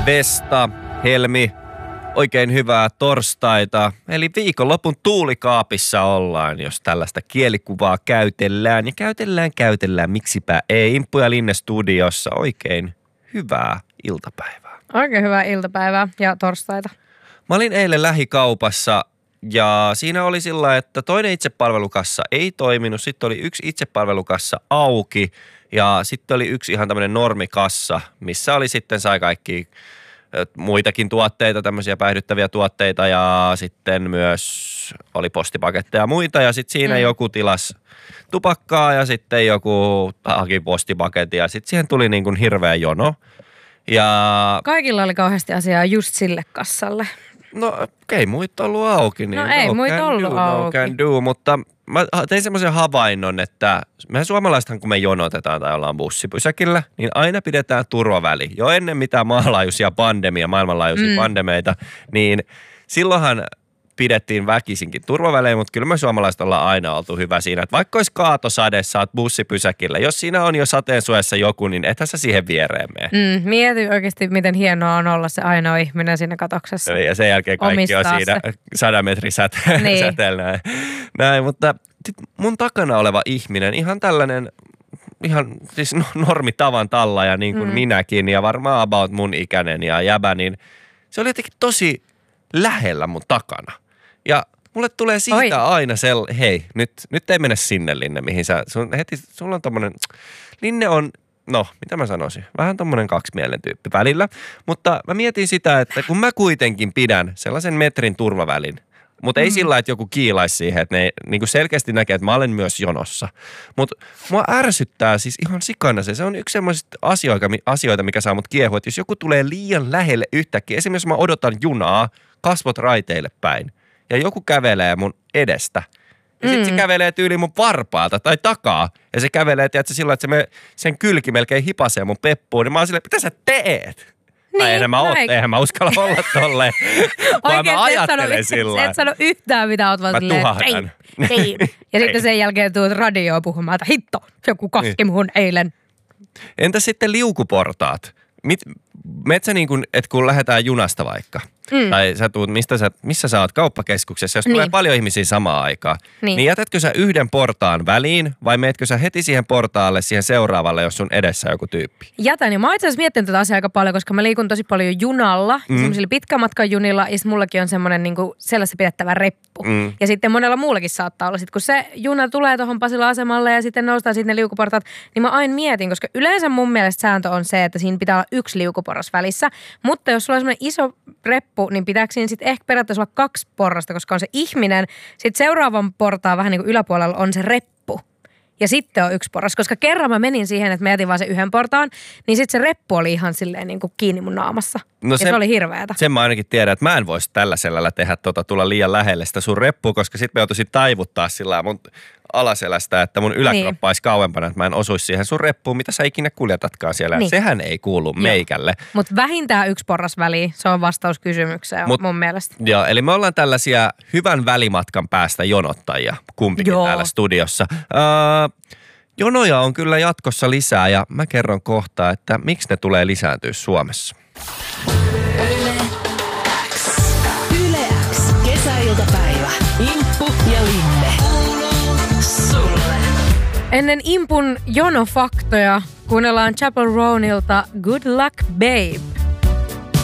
Vesta, Helmi, oikein hyvää torstaita. Eli viikonlopun tuulikaapissa ollaan, jos tällaista kielikuvaa käytellään. Ja käytellään, miksipä ei. Imppu ja Linne studiossa. Oikein hyvää iltapäivää. Oikein hyvää iltapäivää ja torstaita. Mä olin eilen lähikaupassa ja siinä oli sillä, että toinen itsepalvelukassa ei toiminut. Sitten oli yksi itsepalvelukassa auki ja sitten oli yksi ihan tämmöinen normikassa, missä oli sitten sai kaikki muitakin tuotteita, tämmöisiä päihdyttäviä tuotteita ja sitten myös oli postipaketteja ja muita ja sitten siinä joku tilasi tupakkaa ja sitten joku haki postipaketin ja sitten siihen tuli niin kuin hirveä jono. Ja kaikilla oli kauheasti asiaa just sille kassalle. No ei muita ollut auki. Niin no ei muita ollut auki. No can do, mutta mä tein semmoisen havainnon, että mehän suomalaisethan kun me jonotetaan tai ollaan bussipysäkillä, niin aina pidetään turvaväli. Jo ennen mitään maanlaajuisia maailmanlaajuisia pandemeita, niin silloinhan pidettiin väkisinkin turvavälejä, mutta kyllä me suomalaiset ollaan aina oltu hyvä siinä, että vaikka olisi kaatosade, sä oot bussipysäkillä. Jos siinä on jo sateensuojassa joku, niin ethän sä siihen viereen mene. Mieti oikeasti, miten hienoa on olla se ainoa ihminen siinä katoksessa. Ja sen jälkeen kaikki on siinä 100 metrin säteellä. Näin, mutta mun takana oleva ihminen, ihan tällainen, ihan siis normitavan tallaaja niin kuin minäkin ja varmaan about mun ikäinen ja jäbä, niin se oli jotenkin tosi lähellä mun takana. Ja mulle tulee siitä aina hei, nyt ei mene sinne, Linne, mihin sulla on tommonen, Linne on, no, mitä mä sanoisin, vähän tommonen kaksimielinen tyyppi välillä, mutta mä mietin sitä, että kun mä kuitenkin pidän sellaisen metrin turvavälin, mutta ei sillä, että joku kiilaisi siihen, että ne niin kuin selkeästi näkee, että mä olen myös jonossa. Mutta mua ärsyttää siis ihan sikana se. Se on yksi semmoisista asioita, mikä saa mut kiehua, että jos joku tulee liian lähelle yhtäkkiä, esimerkiksi mä odotan junaa, kasvot raiteille päin, ja joku kävelee mun edestä. Ja sitten se kävelee tyyliin mun varpaalta tai takaa, ja se kävelee, tiedätkö, sillä että sen kylki melkein hipasee mun peppuun, niin mä oon silleen, mitä sä teet? Niin, eihän mä uskalla olla tolleen, vaan mä ajattelen sillä. Et sano yhtään mitä oot vaan mä silleen, tuhahdan. Ja sitten sen jälkeen tuut radioon puhumaan, että hitto, joku kaski muhun eilen. Entä sitten liukuportaat? Meet sä niin kuin, että kun lähdetään junasta vaikka, tai sä tuut, missä sä oot kauppakeskuksessa, jos tulee paljon ihmisiä samaan aikaan, niin jätätkö sä yhden portaan väliin vai meetkö sä heti siihen portaalle, siihen seuraavalle, jos sun edessä on joku tyyppi? Jätän, ja mä oon itse asiassa miettinyt tätä asiaa aika paljon, koska mä liikun tosi paljon junalla, semmoisilla pitkän matkan junilla, ja mullakin on semmoinen niin kuin sellaisen pidettävä reppu. Ja sitten monella muullakin saattaa olla, sit kun se juna tulee tuohon Pasilan asemalle ja sitten noustaa sitten ne liukuportaat, niin mä aina mietin, koska yleensä mun mielestä sääntö on se, että siinä pitää olla yksi liukuporras välissä, mutta jos sulla on semmoinen iso reppu, niin pitääkö siinä sitten ehkä periaatteessa olla 2 porrasta, koska on se ihminen, sitten seuraavan portaan vähän niin kuin yläpuolella on se reppu. Ja sitten on 1 porras, koska kerran mä menin siihen, että mä jätin vaan se 1 portaan, niin sitten se reppu oli ihan silleen niin kuin kiinni mun naamassa. No ja se oli hirveätä. Sen mä ainakin tiedän, että mä en voisi tällä selällä tehdä tulla liian lähelle sitä sun reppua, koska sitten mä joutuisin taivuttaa sillä mun alaselästä, että mun yläkroppa olisi kauempana, että mä en osuisi siihen sun reppuun, mitä sä ikinä kuljetatkaan siellä. Niin. Sehän ei kuulu meikälle. Mutta vähintään 1 porras väliin, se on vastaus kysymykseen mun mielestä. Joo, eli me ollaan tällaisia hyvän välimatkan päästä jonottajia kumpikin täällä studiossa. Jonoja on kyllä jatkossa lisää ja mä kerron kohta, että miksi ne tulee lisääntyä Suomessa. Yle X. Kesäiltapäivä. Imppu ja Linne. Sulle. Ennen Impun jonofaktoja kuunnellaan Chapel Roanilta Good Luck Babe.